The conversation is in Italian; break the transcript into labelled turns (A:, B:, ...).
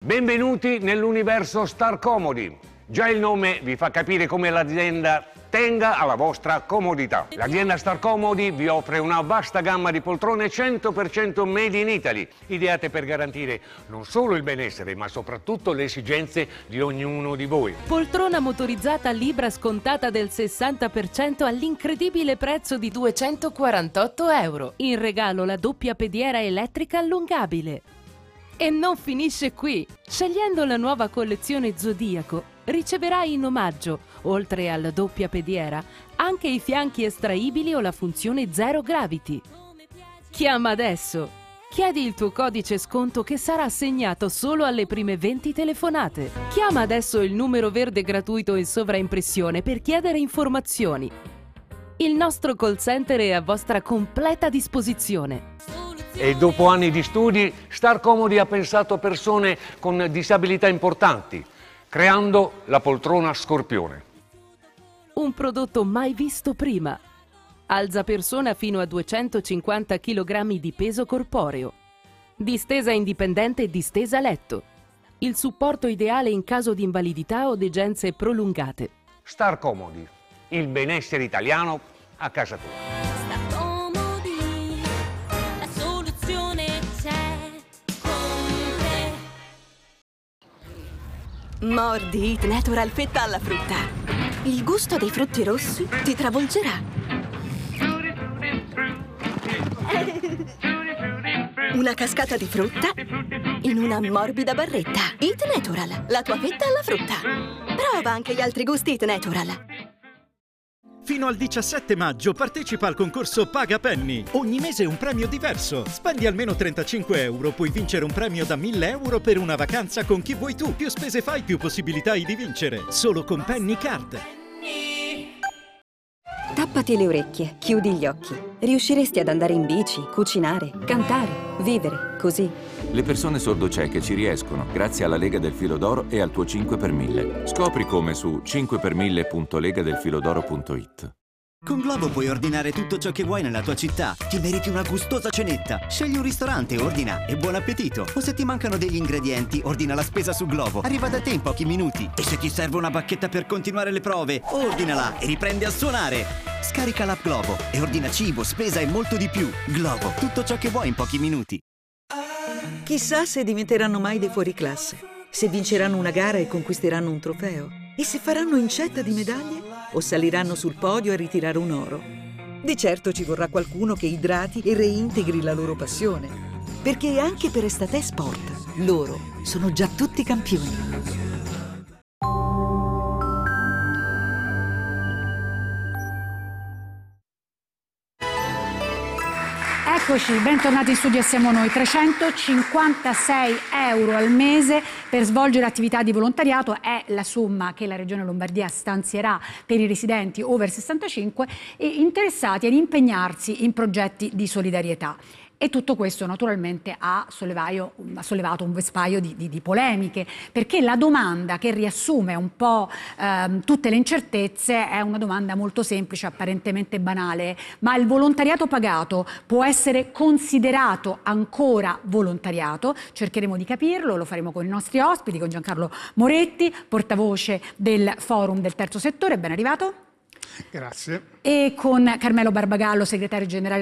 A: Benvenuti nell'universo Star Comodi. Già il nome vi fa capire come l'azienda tenga alla vostra comodità. L'azienda Star Comodi vi offre una vasta gamma di poltrone 100% made in Italy, ideate per garantire non solo il benessere, ma soprattutto le esigenze di ognuno di voi.
B: Poltrona motorizzata Libra scontata del 60% all'incredibile prezzo di 248 euro. In regalo la doppia pediera elettrica allungabile. E non finisce qui! Scegliendo la nuova collezione Zodiaco, riceverai in omaggio, oltre alla doppia pediera, anche i fianchi estraibili o la funzione Zero Gravity. Chiama adesso! Chiedi il tuo codice sconto che sarà assegnato solo alle prime 20 telefonate. Chiama adesso il numero verde gratuito in sovraimpressione per chiedere informazioni. Il nostro call center è a vostra completa disposizione.
A: E dopo anni di studi, Star Comodi ha pensato a persone con disabilità importanti, creando la poltrona Scorpione.
B: Un prodotto mai visto prima. Alza persona fino a 250 kg di peso corporeo. Distesa indipendente e distesa letto. Il supporto ideale in caso di invalidità o degenze prolungate.
A: Star Comodi, il benessere italiano a casa tua.
C: Mordi It Natural fetta alla frutta. Il gusto dei frutti rossi ti travolgerà. Una cascata di frutta in una morbida barretta. It Natural, la tua fetta alla frutta. Prova anche gli altri gusti It Natural.
D: Fino al 17 maggio partecipa al concorso Paga Penny. Ogni mese un premio diverso. Spendi almeno 35 euro, puoi vincere un premio da 1000 euro per una vacanza con chi vuoi tu. Più spese fai, più possibilità hai di vincere. Solo con Penny Card.
E: Tappati le orecchie, chiudi gli occhi. Riusciresti ad andare in bici, cucinare, cantare, vivere così.
F: Le persone sordocieche ci riescono grazie alla Lega del Filo d'Oro e al tuo 5 per 1000. Scopri come su 5per1000.legadelfilodoro.it.
G: Con Glovo puoi ordinare tutto ciò che vuoi nella tua città. Ti meriti una gustosa cenetta. Scegli un ristorante, ordina e buon appetito. O se ti mancano degli ingredienti, ordina la spesa su Glovo. Arriva da te in pochi minuti. E se ti serve una bacchetta per continuare le prove, ordinala e riprendi a suonare. Scarica l'app Glovo e ordina cibo, spesa e molto di più. Glovo, tutto ciò che vuoi in pochi minuti.
H: Chissà se diventeranno mai dei fuoriclasse, se vinceranno una gara e conquisteranno un trofeo, e se faranno incetta di medaglie o saliranno sul podio a ritirare un oro. Di certo ci vorrà qualcuno che idrati e reintegri la loro passione, perché anche per Estate Sport loro sono già tutti campioni.
I: Eccoci, bentornati in studio, siamo noi. 356 euro al mese per svolgere attività di volontariato è la somma che la Regione Lombardia stanzierà per i residenti over 65 e interessati ad impegnarsi in progetti di solidarietà. E tutto questo naturalmente ha sollevato un vespaio di polemiche, perché la domanda che riassume un po' tutte le incertezze è una domanda molto semplice, apparentemente banale, ma il volontariato pagato può essere considerato ancora volontariato? Cercheremo di capirlo, lo faremo con i nostri ospiti, con Giancarlo Moretti, portavoce del Forum del Terzo Settore, ben arrivato.
J: Grazie.
I: E con Carmelo Barbagallo, segretario generale